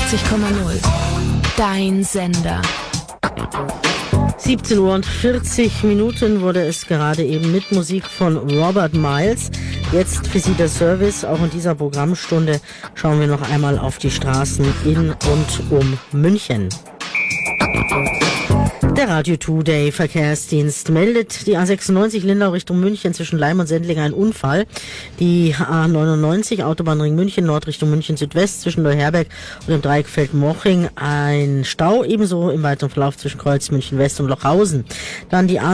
Dein Sender. 17 Uhr und 40 Minuten wurde es gerade eben mit Musik von Robert Miles. Jetzt für Sie der Service. Auch in dieser Programmstunde schauen wir noch einmal auf die Straßen in und um München. Der Radio Today Verkehrsdienst meldet, die A96 Lindau Richtung München zwischen Leim und Sendling ein Unfall. Die A99 Autobahnring München Nord Richtung München Südwest zwischen Neuherberg und dem Dreieckfeld Moching ein Stau, ebenso im weiteren Verlauf zwischen Kreuz München West und Lochhausen. Dann die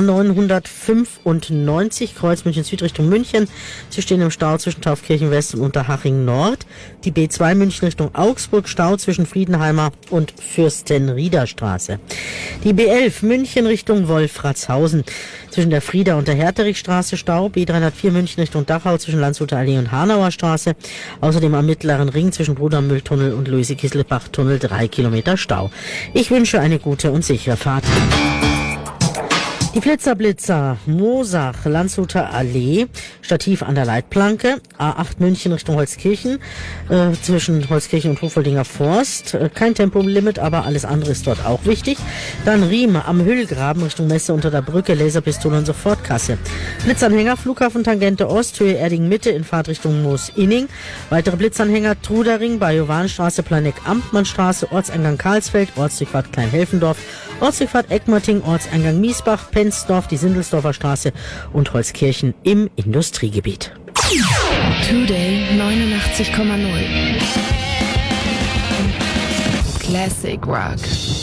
A995 Kreuz München Süd Richtung München. Sie stehen im Stau zwischen Taufkirchen West und Unterhaching Nord. Die B2 München Richtung Augsburg Stau zwischen Friedenheimer und Fürstenrieder Straße. Die B11 München Richtung Wolfratshausen. Zwischen der Frieder und der Herterichstraße Stau. B304 München Richtung Dachau zwischen Landshuter Allee und Hanauer Straße. Außerdem am Mittleren Ring zwischen Brudermühltunnel und Luise-Kisselbach-Tunnel 3 Kilometer Stau. Ich wünsche eine gute und sichere Fahrt. Die Flitzer Moosach, Landshuter Allee, Stativ an der Leitplanke, A8 München Richtung Holzkirchen, zwischen Holzkirchen und Hofoldinger Forst, kein Tempolimit, aber alles andere ist dort auch wichtig. Dann Riem am Hüllgraben Richtung Messe unter der Brücke, Laserpistole und Sofortkasse. Blitzanhänger, Flughafen Tangente Ost, Höhe Erding Mitte in Fahrt Richtung Moos-Inning. Weitere Blitzanhänger, Trudering, Bajowanstraße, Planeck-Amtmannstraße, Ortseingang Karlsfeld, Ortsdurchfahrt Kleinhelfendorf, Ortsdurchfahrt Eckmarting, Ortseingang Miesbach, Penzdorf, die Sindelsdorfer Straße und Holzkirchen im Industriegebiet. Today 89,0. Classic Rock.